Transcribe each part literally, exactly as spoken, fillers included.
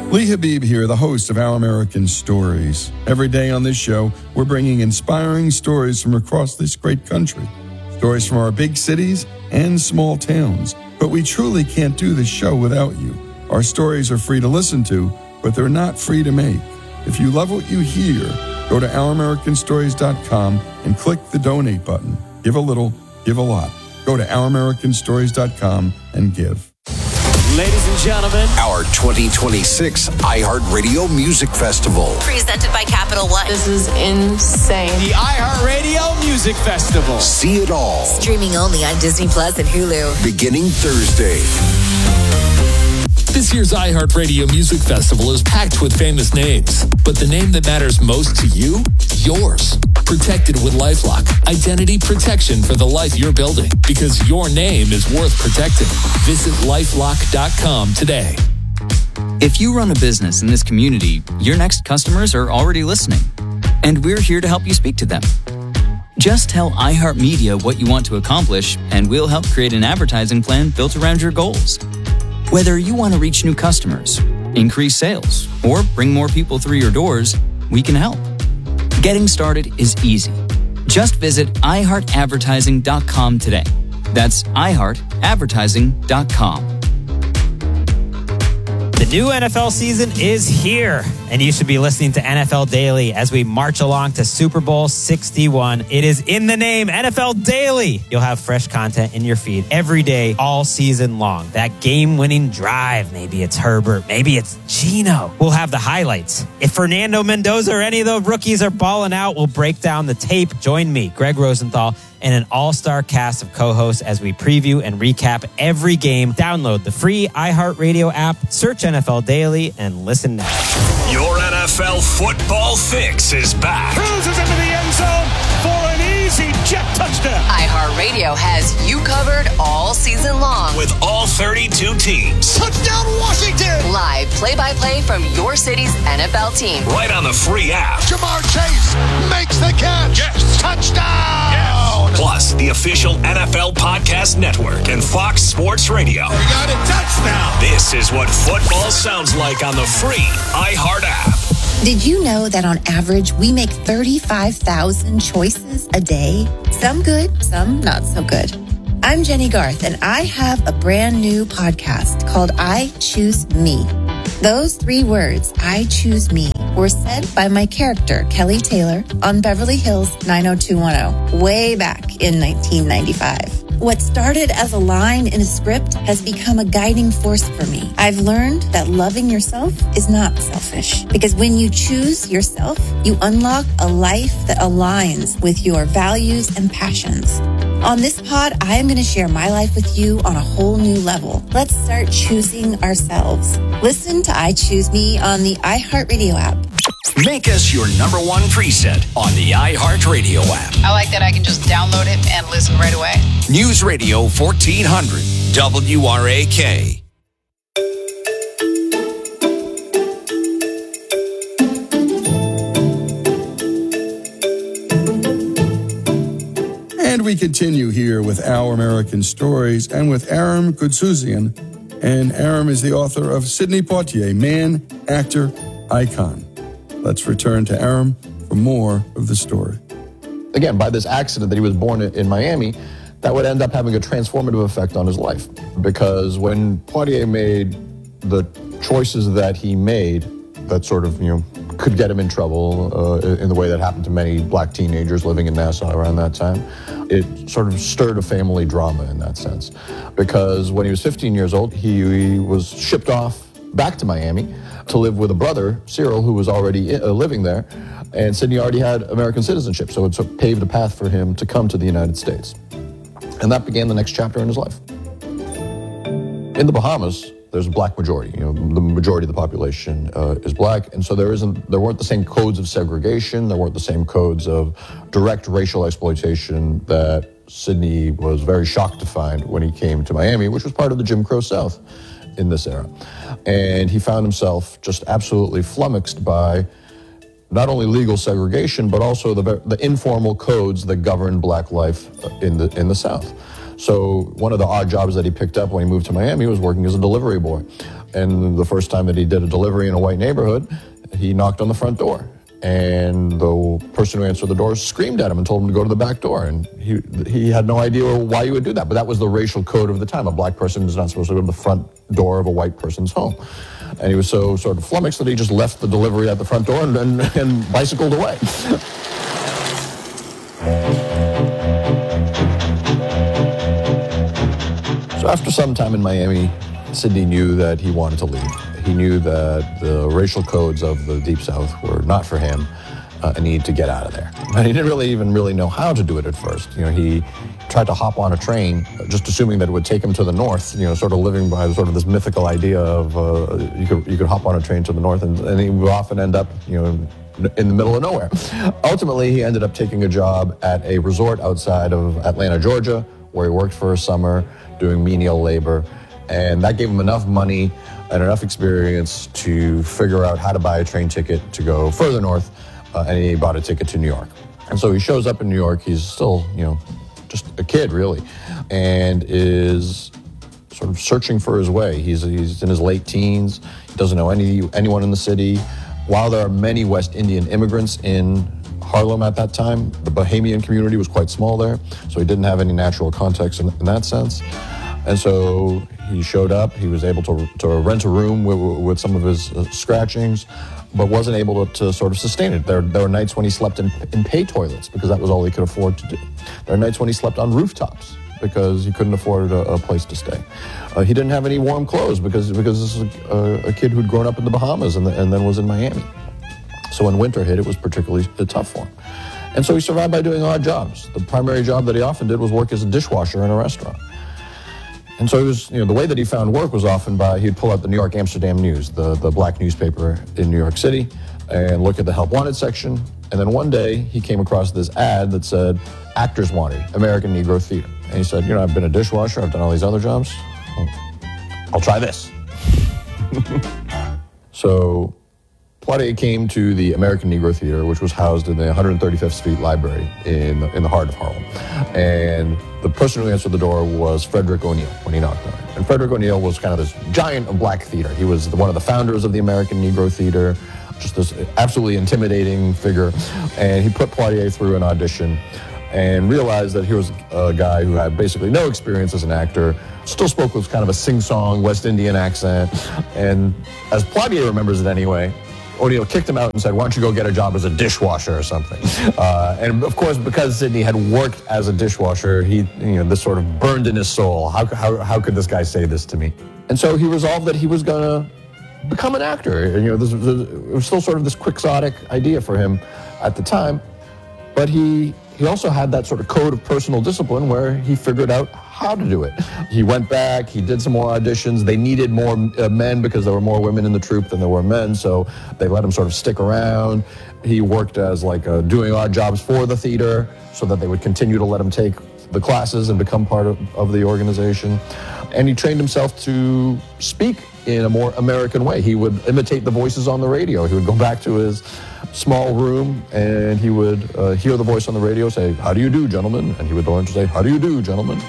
Lee Habib here, the host of Our American Stories. Every day on this show, we're bringing inspiring stories from across this great country. Stories from our big cities and small towns. But we truly can't do this show without you. Our stories are free to listen to, but they're not free to make. If you love what you hear, go to our american stories dot com and click the donate button. Give a little, give a lot. Go to our american stories dot com and give. Ladies and gentlemen, our twenty twenty-six iHeartRadio Music Festival. Presented by Capital One. This is insane. The iHeartRadio Music Festival. See it all. Streaming only on Disney Plus and Hulu. Beginning Thursday. This year's iHeartRadio Music Festival is packed with famous names. But the name that matters most to you? Yours. Protected with LifeLock. Identity protection for the life you're building. Because your name is worth protecting. Visit lifelock dot com today. If you run a business in this community, your next customers are already listening. And we're here to help you speak to them. Just tell iHeartMedia what you want to accomplish, and we'll help create an advertising plan built around your goals. Whether you want to reach new customers, increase sales, or bring more people through your doors, we can help. Getting started is easy. Just visit i heart advertising dot com today. That's i heart advertising dot com. The new N F L season is here, and you should be listening to N F L Daily as we march along to Super Bowl sixty-one. It is in the name, N F L Daily. You'll have fresh content in your feed every day, all season long. That game-winning drive, maybe it's Herbert, maybe it's Geno. We'll have the highlights. If Fernando Mendoza or any of the rookies are balling out, we'll break down the tape. Join me, Greg Rosenthal, and an all-star cast of co-hosts as we preview and recap every game. Download the free iHeartRadio app, search N F L Daily, and listen now. Your N F L football fix is back. Cruises into the end zone for an easy jet touchdown. iHeartRadio has you covered all season long. With all thirty-two teams. Touchdown Washington! Live play-by-play from your city's N F L team. Right on the free app. Jamar Chase makes the catch. Yes. Touchdown! Yes. Plus, the official N F L Podcast Network and Fox Sports Radio. We got a touchdown! This is what football sounds like on the free iHeart app. Did you know that on average, we make thirty-five thousand choices a day? Some good, some not so good. I'm Jenny Garth, and I have a brand new podcast called I Choose Me. Those three words, I choose me, were said by my character, Kelly Taylor, on Beverly Hills nine oh two one oh, way back in nineteen ninety-five. What started as a line in a script has become a guiding force for me. I've learned that loving yourself is not selfish, because when you choose yourself, you unlock a life that aligns with your values and passions. On this pod, I am going to share my life with you on a whole new level. Let's start choosing ourselves. Listen to I Choose Me on the iHeartRadio app. Make us your number one preset on the iHeartRadio app. I like that I can just download it and listen right away. News Radio fourteen hundred W R A K. And we continue here with Our American Stories and with Aram Goudsouzian. And Aram is the author of Sidney Poitier, Man, Actor, Icon. Let's return to Aram for more of the story. Again, by this accident that he was born in Miami, that would end up having a transformative effect on his life. Because when Poitier made the choices that he made that sort of, you know, could get him in trouble uh, in the way that happened to many black teenagers living in Nassau around that time, it sort of stirred a family drama in that sense. Because when he was fifteen years old, he, he was shipped off back to Miami to live with a brother, Cyril, who was already uh, living there. And Sidney already had American citizenship, so it sort of paved a path for him to come to the United States. And that began the next chapter in his life. In the Bahamas, there's a black majority. You know, the majority of the population uh, is black, and so there isn't. There weren't the same codes of segregation. There weren't the same codes of direct racial exploitation that Sidney was very shocked to find when he came to Miami, which was part of the Jim Crow South in this era. And he found himself just absolutely flummoxed by not only legal segregation, but also the the informal codes that govern black life in the in the South. So one of the odd jobs that he picked up when he moved to Miami was working as a delivery boy And the first time that he did a delivery in a white neighborhood, he knocked on the front door. And the person who answered the door screamed at him and told him to go to the back door. And he he had no idea why you would do that. But that was the racial code of the time. A black person is not supposed to go to the front door of a white person's home. And he was so sort of flummoxed that he just left the delivery at the front door and, and, and bicycled away. So after some time in Miami, Sidney knew that he wanted to leave. He knew that the racial codes of the Deep South were not for him, uh, and he needed to get out of there. And he didn't really even really know how to do it at first. You know, he tried to hop on a train, just assuming that it would take him to the north, you know, sort of living by sort of this mythical idea of uh, you could you could hop on a train to the north, and, and he would often end up, you know, in the middle of nowhere. Ultimately, he ended up taking a job at a resort outside of Atlanta, Georgia, where he worked for a summer doing menial labor. And that gave him enough money and enough experience to figure out how to buy a train ticket to go further north, uh, and he bought a ticket to New York. And so he shows up in New York. He's still, you know, just a kid, really, and is sort of searching for his way. He's he's in his late teens. He doesn't know any anyone in the city. While there are many West Indian immigrants in Harlem at that time, the Bahamian community was quite small there, so he didn't have any natural context in, in that sense. And so he showed up. He was able to to rent a room with, with some of his uh, scratchings, but wasn't able to, to sort of sustain it. There, there were nights when he slept in, in pay toilets because that was all he could afford to do. There are nights when he slept on rooftops because he couldn't afford a, a place to stay. Uh, he didn't have any warm clothes because because this is a, a kid who'd grown up in the Bahamas and, the, and then was in Miami. So when winter hit, it was particularly tough for him. And so he survived by doing odd jobs. The primary job that he often did was work as a dishwasher in a restaurant. And so it was, you know, the way that he found work was often by, he'd pull out the New York Amsterdam News, the, the black newspaper in New York City, and look at the help wanted section. And then one day he came across this ad that said, actors wanted, American Negro Theater. And he said, you know, I've been a dishwasher, I've done all these other jobs. Well, I'll try this. So Poitier came to the American Negro Theater, which was housed in the one hundred thirty-fifth Street Library in the, in the heart of Harlem. And the person who answered the door was Frederick O'Neill when he knocked on it. And Frederick O'Neill was kind of this giant of black theater. He was the, one of the founders of the American Negro Theater, just this absolutely intimidating figure. And he put Poitier through an audition and realized that he was a guy who had basically no experience as an actor, still spoke with kind of a sing-song West Indian accent. And as Poitier remembers it anyway, O'Neill kicked him out and said, why don't you go get a job as a dishwasher or something? Uh, and of course, because Sidney had worked as a dishwasher, he, you know, this sort of burned in his soul. How, how, how could this guy say this to me? And so he resolved that he was going to become an actor. And, you know, this was, it was still sort of this quixotic idea for him at the time. But he, he also had that sort of code of personal discipline where he figured out how to do it. He went back, he did some more auditions. They needed more uh, men because there were more women in the troupe than there were men, so they let him sort of stick around. He worked as like uh, doing odd jobs for the theater so that they would continue to let him take the classes and become part of, of the organization. And he trained himself to speak in a more American way. He would imitate the voices on the radio. He would go back to his small room and he would uh, hear the voice on the radio say, how do you do, gentlemen? And he would learn to say, how do you do, gentlemen?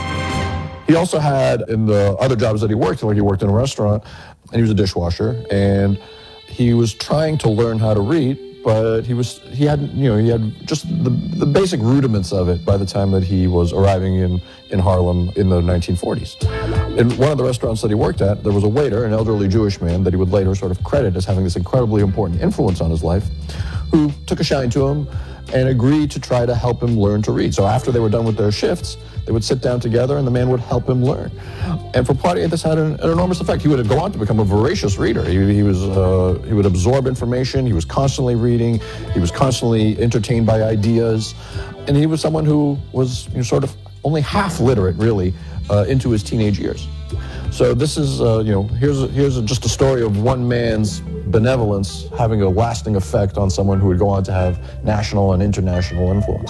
He also had, in the other jobs that he worked, like he worked in a restaurant, and he was a dishwasher, and he was trying to learn how to read, but he was he hadn't, you know, he had just the, the basic rudiments of it by the time that he was arriving in, in Harlem in the nineteen forties. In one of the restaurants that he worked at, there was a waiter, an elderly Jewish man that he would later sort of credit as having this incredibly important influence on his life, who took a shine to him and agreed to try to help him learn to read. So after they were done with their shifts, they would sit down together and the man would help him learn. And for Poitier, this had an, an enormous effect. He would go on to become a voracious reader. He, he was uh, he would absorb information. He was constantly reading. He was constantly entertained by ideas. And he was someone who was, you know, sort of only half literate, really, uh, into his teenage years. So this is, uh, you know, here's a, here's a, just a story of one man's benevolence having a lasting effect on someone who would go on to have national and international influence.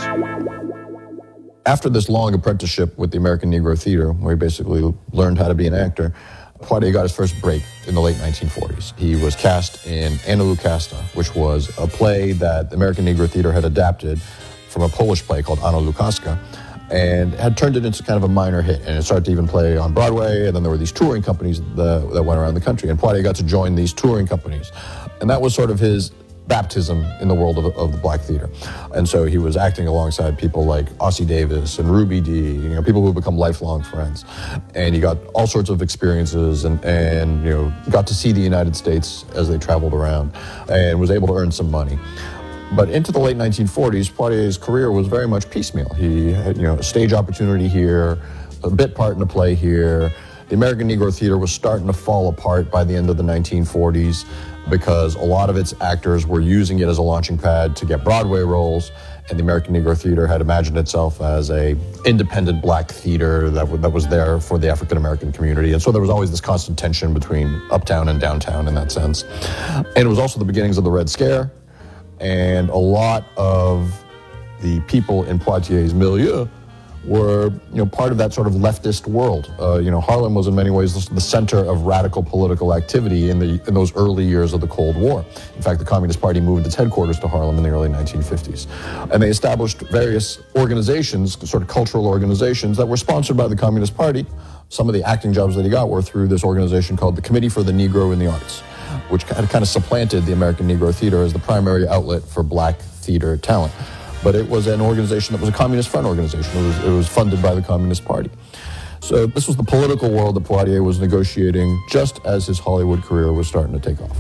After this long apprenticeship with the American Negro Theater, where he basically learned how to be an actor, Poitier got his first break in the late nineteen forties. He was cast in Anna Lukasta, which was a play that the American Negro Theater had adapted from a Polish play called Anna Lukaska. and had turned it into kind of a minor hit. And it started to even play on Broadway, and then there were these touring companies that, that went around the country. And Poitier got to join these touring companies. And that was sort of his baptism in the world of, of the black theater. And so he was acting alongside people like Ossie Davis and Ruby Dee, you know, people who have become lifelong friends. And he got all sorts of experiences and, and, you know, got to see the United States as they traveled around and was able to earn some money. But into the late nineteen forties, Poitier's career was very much piecemeal. He had, you know, a stage opportunity here, a bit part in a play here. The American Negro Theater was starting to fall apart by the end of the nineteen forties because a lot of its actors were using it as a launching pad to get Broadway roles, and the American Negro Theater had imagined itself as a independent black theater that, w- that was there for the African American community. And so there was always this constant tension between uptown and downtown in that sense. And it was also the beginnings of the Red Scare, and a lot of the people in Poitier's milieu were, you know, part of that sort of leftist world. Uh, you know, Harlem was in many ways the center of radical political activity in the in those early years of the Cold War. In fact, the Communist Party moved its headquarters to Harlem in the early nineteen fifties. And they established various organizations, sort of cultural organizations, that were sponsored by the Communist Party. Some of the acting jobs that he got were through this organization called the Committee for the Negro in the Arts, which had kind of supplanted the American Negro Theater as the primary outlet for black theater talent. But it was an organization that was a Communist Front organization. It was, it was funded by the Communist Party. So this was the political world that Poitier was negotiating just as his Hollywood career was starting to take off.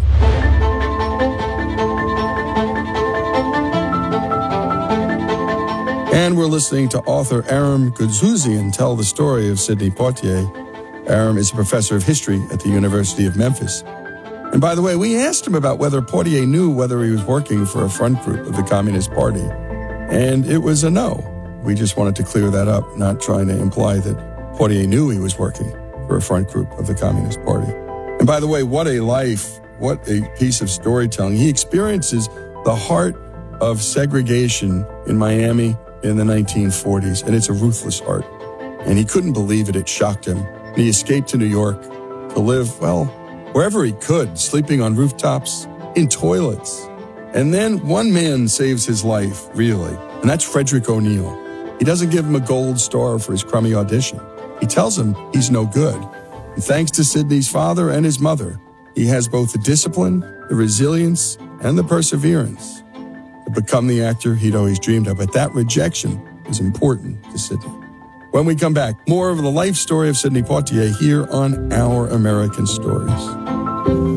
And we're listening to author Aram Goudsouzian tell the story of Sidney Poitier. Aram is a professor of history at the University of Memphis. And by the way, we asked him about whether Poitier knew whether he was working for a front group of the Communist Party. And it was a no. We just wanted to clear that up, not trying to imply that Poitier knew he was working for a front group of the Communist Party. And by the way, what a life, what a piece of storytelling. He experiences the heart of segregation in Miami in the nineteen forties, and it's a ruthless heart. And he couldn't believe it. It shocked him. And he escaped to New York to live, well, wherever he could, sleeping on rooftops, in toilets. And then one man saves his life, really, and that's Frederick O'Neill. He doesn't give him a gold star for his crummy audition. He tells him he's no good. And thanks to Sidney's father and his mother, he has both the discipline, the resilience, and the perseverance to become the actor he'd always dreamed of. But that rejection was important to Sidney. When we come back, more of the life story of Sidney Poitier here on Our American Stories.